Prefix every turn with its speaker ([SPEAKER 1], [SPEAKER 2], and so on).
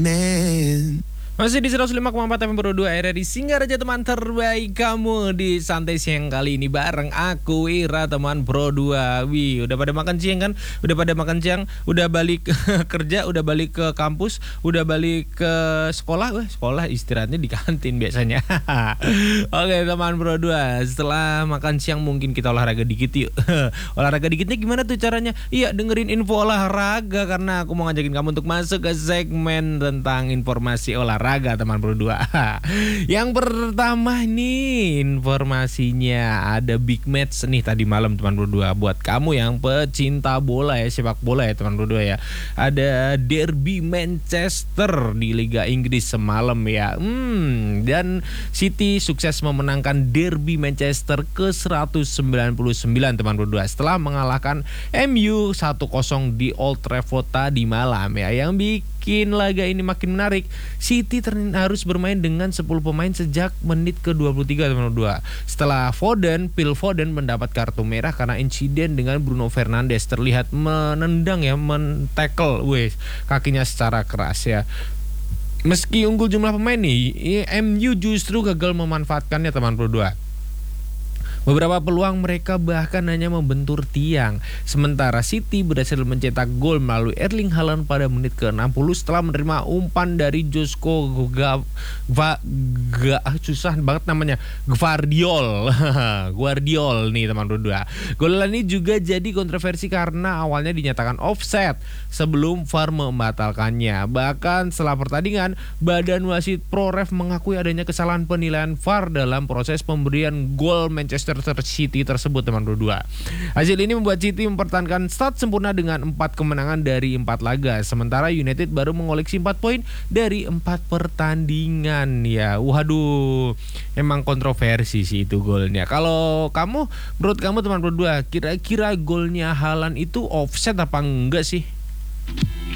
[SPEAKER 1] Man.
[SPEAKER 2] Masih di 105,4 FM Pro 2 RRI Singgaraja, teman terbaik kamu di santai siang kali ini bareng aku Ira, teman Pro 2. Wih, udah pada makan siang kan? Udah pada makan siang, udah balik kerja, udah balik ke kampus, udah balik ke sekolah. Wah, sekolah istirahatnya di kantin biasanya. Oke, teman Pro 2, setelah makan siang mungkin kita olahraga dikit yuk. Olahraga dikitnya gimana tuh caranya? Iya, dengerin info olahraga karena aku mau ngajakin kamu untuk masuk ke segmen tentang informasi olahraga, teman Pro 2. Yang pertama nih informasinya ada big match nih tadi malam, teman Pro 2. Buat kamu yang pecinta bola ya, sepak bola ya, teman Pro 2 ya. Ada derby Manchester di Liga Inggris semalam ya. Dan City sukses memenangkan derby Manchester ke-199, teman Pro 2, setelah mengalahkan MU 1-0 di Old Trafford tadi malam ya. Yang bikin laga ini makin menarik, City harus bermain dengan 10 pemain sejak menit ke-23, teman 2. Setelah Phil Foden mendapat kartu merah karena insiden dengan Bruno Fernandes, terlihat menendang ya, men-tackle kakinya secara keras ya. Meski unggul jumlah pemain nih, MU justru gagal memanfaatkannya, teman Pro 2. Beberapa peluang mereka bahkan hanya membentur tiang. Sementara City berhasil mencetak gol melalui Erling Haaland pada menit ke-60 setelah menerima umpan dari Josko susah banget namanya, Guardiol nih, teman Pro 2. Gol ini juga jadi kontroversi karena awalnya dinyatakan offset sebelum VAR membatalkannya. Bahkan setelah pertandingan, badan wasit ProRef mengakui adanya kesalahan penilaian VAR dalam proses pemberian gol Manchester City tersebut, teman Pro 2. Hasil ini membuat City mempertahankan start sempurna dengan 4 kemenangan dari 4 laga, sementara United baru mengoleksi 4 poin dari 4 pertandingan ya. Waduh, emang kontroversi sih itu golnya. Kalau menurut kamu, teman Pro 2, kira-kira golnya Haaland itu offset apa enggak sih?